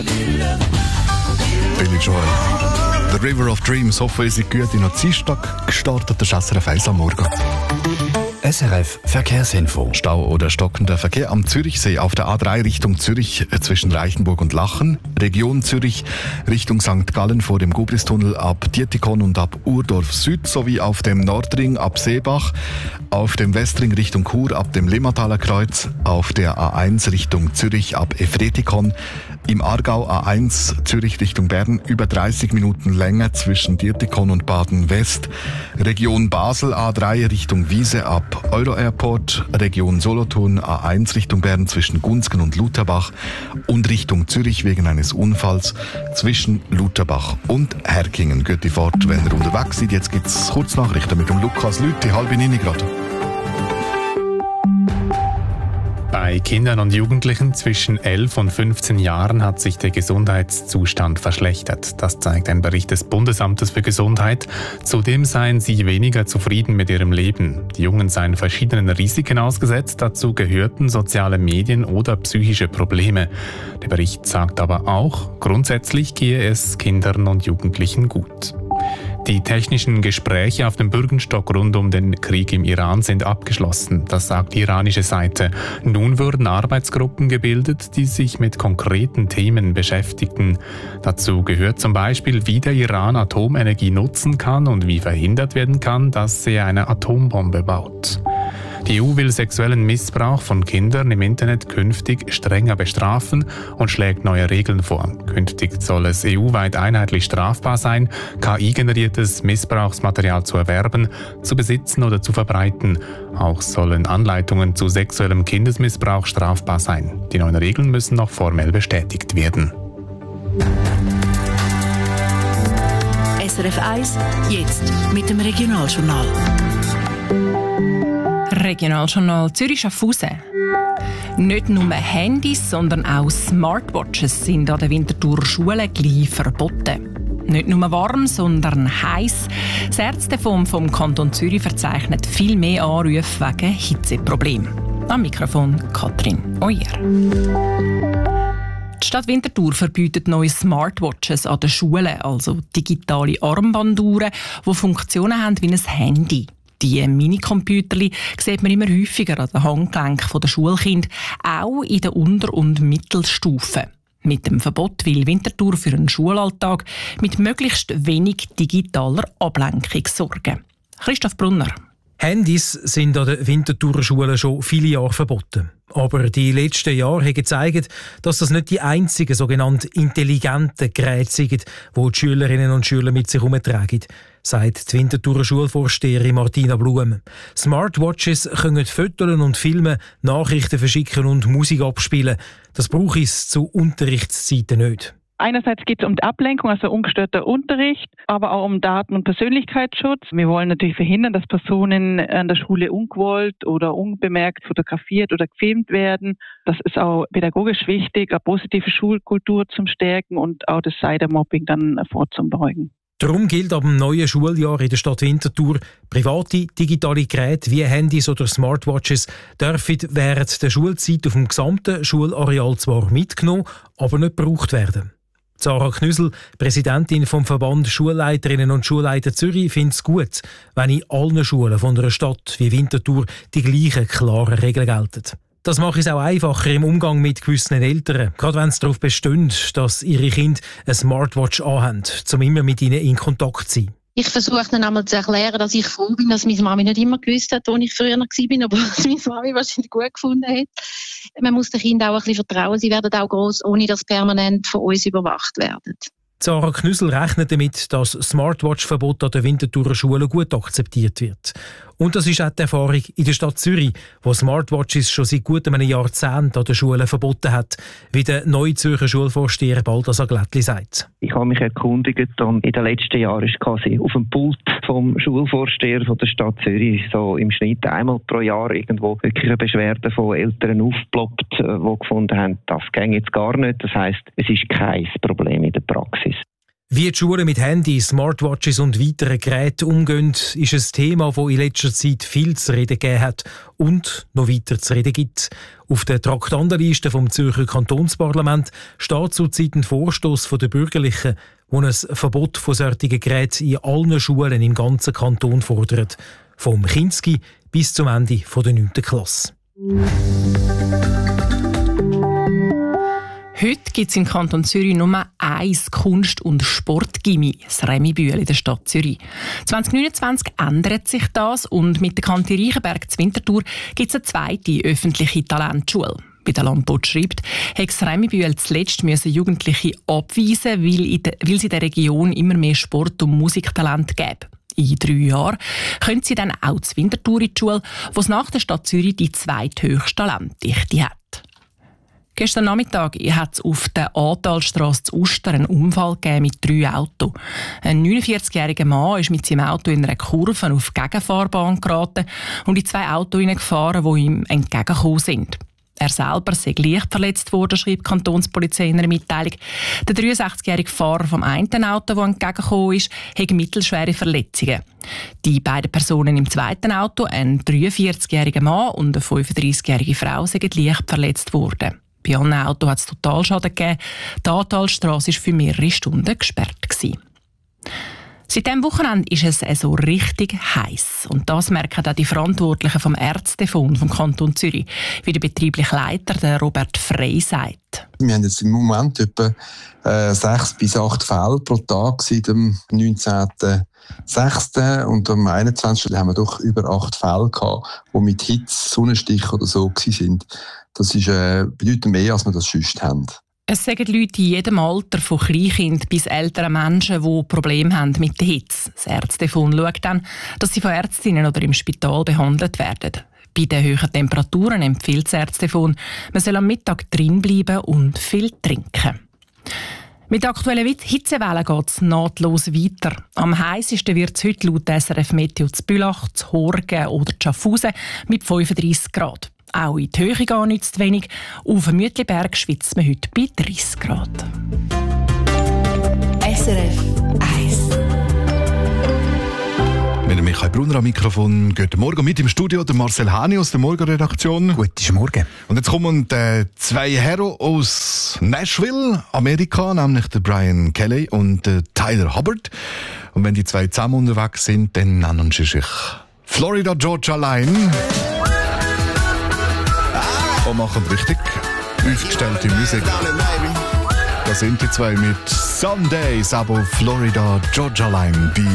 Billy Joel. The River of Dreams. Hoffen, ihr seid gut in den Dienstag gestartet. Das ist SRF 1 am Morgen. SRF Verkehrsinfo. Stau oder stockender Verkehr am Zürichsee auf der A3 Richtung Zürich zwischen Reichenburg und Lachen. Region Zürich Richtung St. Gallen vor dem Gubristunnel ab Dietikon und ab Urdorf Süd sowie auf dem Nordring ab Seebach. Auf dem Westring Richtung Chur ab dem Limmataler Kreuz. Auf der A1 Richtung Zürich ab Efretikon. Im Aargau A1 Zürich Richtung Bern über 30 Minuten länger zwischen Dietikon und Baden-West. Region Basel A3 Richtung Wiese ab Euro-Airport. Region Solothurn A1 Richtung Bern zwischen Gunzgen und Lutherbach. Und Richtung Zürich wegen eines Unfalls zwischen Lutherbach und Herkingen. Gute Fahrt, wenn ihr unterwegs seid. Jetzt gibt es Kurznachrichten mit dem Lukas Lüthi, 8:30 gerade. Bei Kindern und Jugendlichen zwischen 11 und 15 Jahren hat sich der Gesundheitszustand verschlechtert. Das zeigt ein Bericht des Bundesamtes für Gesundheit. Zudem seien sie weniger zufrieden mit ihrem Leben. Die Jungen seien verschiedenen Risiken ausgesetzt. Dazu gehörten soziale Medien oder psychische Probleme. Der Bericht sagt aber auch, grundsätzlich gehe es Kindern und Jugendlichen gut. Die technischen Gespräche auf dem Bürgenstock rund um den Krieg im Iran sind abgeschlossen, das sagt die iranische Seite. Nun würden Arbeitsgruppen gebildet, die sich mit konkreten Themen beschäftigten. Dazu gehört zum Beispiel, wie der Iran Atomenergie nutzen kann und wie verhindert werden kann, dass er eine Atombombe baut. Die EU will sexuellen Missbrauch von Kindern im Internet künftig strenger bestrafen und schlägt neue Regeln vor. Künftig soll es EU-weit einheitlich strafbar sein, KI-generiertes Missbrauchsmaterial zu erwerben, zu besitzen oder zu verbreiten. Auch sollen Anleitungen zu sexuellem Kindesmissbrauch strafbar sein. Die neuen Regeln müssen noch formell bestätigt werden. SRF 1, jetzt mit dem Regionaljournal. Regionaljournal Zürich-Schaffhausen. Nicht nur Handys, sondern auch Smartwatches sind an den Winterthurer Schulen gleich verboten. Nicht nur warm, sondern heiß. Das Ärztefonds vom Kanton Zürich verzeichnet viel mehr Anrufe wegen Hitzeproblemen. Am Mikrofon Katrin Oyer. Die Stadt Winterthur verbietet neue Smartwatches an den Schulen, also digitale Armbanduhren, die Funktionen haben wie ein Handy. Die Minicomputerli sieht man immer häufiger an den Handgelenken der Schulkinder, auch in der Unter- und Mittelstufe. Mit dem Verbot will Winterthur für einen Schulalltag mit möglichst wenig digitaler Ablenkung sorgen. Christoph Brunner. Handys sind an den Winterthurer Schulen schon viele Jahre verboten. Aber die letzten Jahre haben gezeigt, dass das nicht die einzigen sogenannten intelligenten Geräte sind, die die Schülerinnen und Schüler mit sich herumtragen, sagt die Winterthurer Schulvorsteherin Martina Blum. Smartwatches können fotografieren und filmen, Nachrichten verschicken und Musik abspielen. Das braucht es zu Unterrichtszeiten nicht. Einerseits geht es um die Ablenkung, also ungestörter Unterricht, aber auch um Daten- und Persönlichkeitsschutz. Wir wollen natürlich verhindern, dass Personen an der Schule ungewollt oder unbemerkt fotografiert oder gefilmt werden. Das ist auch pädagogisch wichtig, eine positive Schulkultur zum Stärken und auch das Cybermobbing dann vorzubeugen. Darum gilt ab dem neuen Schuljahr in der Stadt Winterthur, private digitale Geräte wie Handys oder Smartwatches dürfen während der Schulzeit auf dem gesamten Schulareal zwar mitgenommen, aber nicht gebraucht werden. Sarah Knüssel, Präsidentin vom Verband Schulleiterinnen und Schulleiter Zürich, findet es gut, wenn in allen Schulen von einer Stadt wie Winterthur die gleichen klaren Regeln gelten. Das macht es auch einfacher im Umgang mit gewissen Eltern, gerade wenn es darauf bestehen, dass ihre Kinder eine Smartwatch anhaben, um immer mit ihnen in Kontakt zu sein. Ich versuche dann einmal zu erklären, dass ich froh bin, dass meine Mami nicht immer gewusst hat, wo ich früher war, aber dass meine Mami wahrscheinlich gut gefunden hat. Man muss den Kindern auch ein bisschen vertrauen, sie werden auch gross, ohne dass permanent von uns überwacht werden. Sarah Knüssel rechnet damit, dass das Smartwatch-Verbot an den Winterthurer Schulen gut akzeptiert wird. Und das ist auch die Erfahrung in der Stadt Zürich, wo Smartwatches schon seit gut einem Jahrzehnt an den Schulen verboten hat, wie der neue Zürcher Schulvorsteher Balthasar Glättli sagt. Ich habe mich erkundigt und in den letzten Jahren ist quasi auf dem Pult vom Schulvorsteher von der Stadt Zürich so im Schnitt einmal pro Jahr irgendwo wirklich eine Beschwerde von Eltern aufgeploppt, die gefunden haben, das geht jetzt gar nicht. Das heisst, es ist kein Problem in der Praxis. Wie die Schulen mit Handys, Smartwatches und weiteren Geräten umgehen, ist ein Thema, das in letzter Zeit viel zu reden gegeben hat und noch weiter zu reden gibt. Auf der Traktandenliste vom Zürcher Kantonsparlament steht zurzeit ein Vorstoss der Bürgerlichen, der ein Verbot von solchen Geräten in allen Schulen im ganzen Kanton fordert. Vom Kinski bis zum Ende der 9. Klasse. Heute gibt es im Kanton Zürich nur ein Kunst- und Sportgymnasium, das Remibühl in der Stadt Zürich. 2029 ändert sich das und mit der Kante Reichenberg zu Winterthur gibt es eine zweite öffentliche Talentschule. Wie der Landbot schreibt, hat das Remibühl zuletzt Jugendliche abweisen, weil sie der Region immer mehr Sport- und Musiktalent geben. In 3 Jahren können sie dann auch zu Winterthur in die Schule, wo es nach der Stadt Zürich die zweithöchste Talentdichte hat. Gestern Nachmittag hat es auf der Ahrtalstrasse zu Uster einen Unfall mit 3 Autos. Ein 49-jähriger Mann ist mit seinem Auto in einer Kurve auf die Gegenfahrbahn geraten und in 2 Autos gefahren, die ihm entgegengekommen sind. Er selber sei leicht verletzt worden, schreibt die Kantonspolizei in einer Mitteilung. Der 63-jährige Fahrer vom einen Auto, der entgegengekommen ist, hat mittelschwere Verletzungen. Die beiden Personen im zweiten Auto, ein 43-jähriger Mann und eine 35-jährige Frau, sind leicht verletzt worden. Bei allen Autos hat es Totalschaden gegeben. Die Ahrtalstrasse war für mehrere Stunden gesperrt. Seit diesem Wochenende ist es so richtig heiß. Und das merken auch die Verantwortlichen vom Ärztefond vom Kanton Zürich, wie der betriebliche Leiter, der Robert Frey, sagt. Wir haben jetzt im Moment etwa 6 bis 8 Fälle pro Tag seit dem 19.06. Und am 21. haben wir doch über 8 Fälle gehabt, die mit Hitze, Sonnenstich oder so waren. Das ist bedeutend mehr, als wir das sonst haben. Es sagen Leute in jedem Alter, von Kleinkind bis älteren Menschen, die Probleme haben mit der Hitze. Das Ärztefond schaut dann, dass sie von Ärztinnen oder im Spital behandelt werden. Bei den hohen Temperaturen empfiehlt das Ärztefond, man soll am Mittag drin bleiben und viel trinken. Mit der aktuellen Hitzewelle geht es nahtlos weiter. Am heissesten wird es heute laut SRF Meteo zu Bülach, zu Horgen oder zu Schaffhausen mit 35 Grad. Auch in die Höhe gehen nicht zu wenig. Auf dem Mütliberg schwitzt man heute bei 30 Grad. SRF 1. Mit dem Michael Brunner am Mikrofon. Guten Morgen. Mit im Studio der Marcel Hani aus der Morgenredaktion. Guten Morgen. Und jetzt kommen 2 Herren aus Nashville, Amerika, nämlich der Brian Kelly und der Tyler Hubbard. Und wenn die 2 zusammen unterwegs sind, dann nennen sie sich Florida Georgia Line. Und machen richtig aufgestellte Musik. Da sind die 2 mit Sundays, aber Florida Georgia Line.